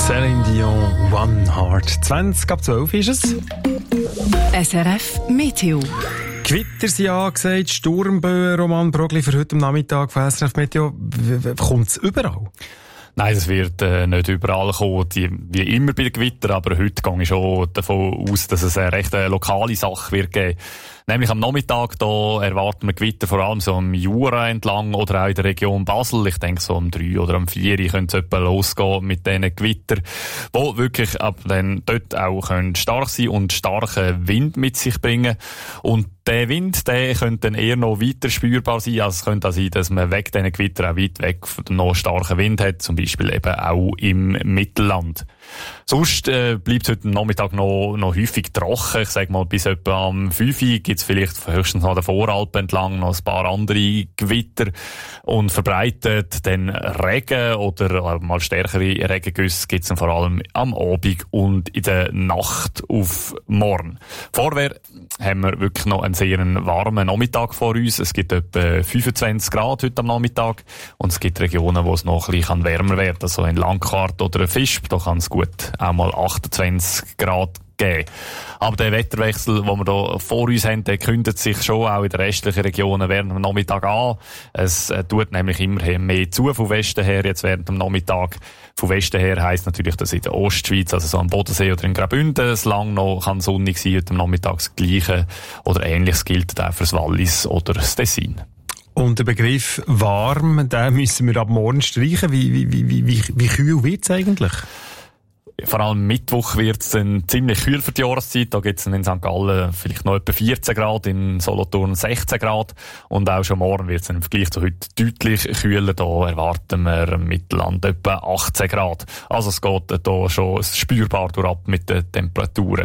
Céline Dion, One Heart. 20 ab 12 ist es. SRF Meteo. Gewitter sind angesagt, Sturmböen, Roman Brogli für heute am Nachmittag von SRF Meteo. Kommt es überall? Nein, es wird nicht überall kommen, wie immer bei den Gewittern, aber heute gehe ich schon davon aus, dass es eine recht lokale Sache wird geben. Nämlich am Nachmittag, da erwarten wir Gewitter vor allem so am Jura entlang oder auch in der Region Basel. Ich denke so um 3 oder um 4 könnte es etwa losgehen mit diesen Gewittern, die wirklich ab dann dort auch können stark sein und starken Wind mit sich bringen. Und der Wind, der könnte dann eher noch weiter spürbar sein. Also es könnte auch sein, dass man wegen diesen Gewittern auch weit weg noch starken Wind hat, zum Beispiel eben auch im Mittelland. Sonst bleibt es heute Nachmittag noch häufig trocken. Ich sage mal, bis etwa am 5 Uhr gibt es vielleicht höchstens an der Voralpen entlang noch ein paar andere Gewitter und verbreitet dann Regen oder mal stärkere Regengüsse gibt es dann vor allem am Abend und in der Nacht auf morgen. Vorher haben wir wirklich noch einen sehr warmen Nachmittag vor uns. Es gibt etwa 25 Grad heute am Nachmittag und es gibt Regionen, wo es noch ein bisschen wärmer wird. Also in Langquart oder Visp, da kann es gut auch mal 28 Grad geben. Aber der Wetterwechsel, den wir hier vor uns haben, der kündet sich schon auch in den restlichen Regionen während dem Nachmittag an. Es tut nämlich immer mehr zu vom Westen her, jetzt während dem Nachmittag. Von Westen her heisst natürlich, dass in der Ostschweiz, also so am Bodensee oder in Graubünden, es lang noch kann sonnig sein, heute am Nachmittag das Gleiche oder Ähnliches gilt auch für das Wallis oder das Tessin. Und der Begriff warm, den müssen wir ab morgen streichen. Wie kühl wird es eigentlich? Vor allem Mittwoch wird es dann ziemlich kühl für die Jahreszeit. Da gibt es in St. Gallen vielleicht noch etwa 14 Grad, in Solothurn 16 Grad. Und auch schon morgen wird es im Vergleich zu heute deutlich kühler. Da erwarten wir im Mittelland etwa 18 Grad. Also es geht da schon spürbar durchab mit den Temperaturen.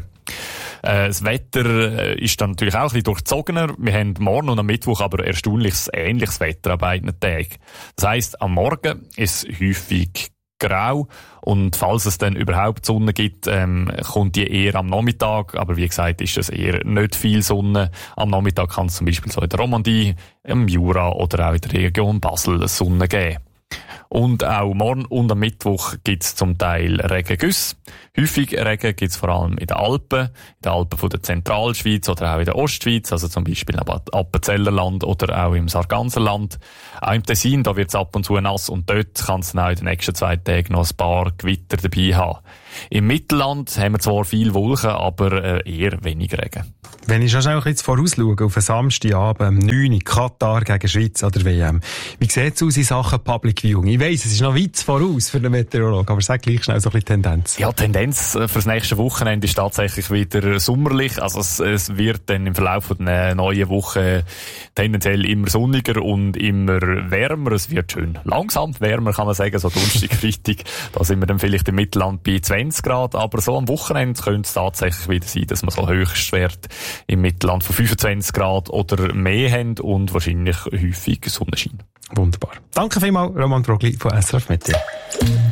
Das Wetter ist dann natürlich auch ein bisschen durchzogener. Wir haben morgen und am Mittwoch aber erstaunlich ähnliches Wetter an beiden Tagen. Das heisst, am Morgen ist es häufig grau und falls es dann überhaupt Sonne gibt, kommt die eher am Nachmittag, aber wie gesagt ist es eher nicht viel Sonne. Am Nachmittag kann es zum Beispiel so in der Romandie, im Jura oder auch in der Region Basel Sonne geben. Und auch morgen und am Mittwoch gibt es zum Teil Regengüsse. Häufig Regen gibt es vor allem in den Alpen von der Zentralschweiz oder auch in der Ostschweiz, also zum Beispiel im Appenzellerland oder auch im Sarganserland. Auch im Tessin, da wird es ab und zu nass und dort kann es dann auch in den nächsten 2 Tagen noch ein paar Gewitter dabei haben. Im Mittelland haben wir zwar viel Wolken, aber eher wenig Regen. Wenn ich schon jetzt vorausschaue, auf einen Samstagabend, am 9 Uhr, Katar gegen Schweiz an der WM. Wie sieht es aus in Sachen Public Viewing? Ich weiss, es ist noch weit voraus für den Meteorologen, aber sag gleich schnell so ein bisschen Tendenz. Ja, Tendenz fürs nächste Wochenende ist tatsächlich wieder sommerlich. Also es wird dann im Verlauf der neuen Woche tendenziell immer sonniger und immer wärmer. Es wird schön langsam wärmer, kann man sagen, so Donnerstag, Freitag. Da sind wir dann vielleicht im Mittelland bei 20 Grad, aber so am Wochenende könnte es tatsächlich wieder sein, dass man so Höchstwert im Mittelland von 25 Grad oder mehr haben und wahrscheinlich häufig Sonnenschein. Wunderbar. Danke vielmals, Roman Brogli von SRF Meteo.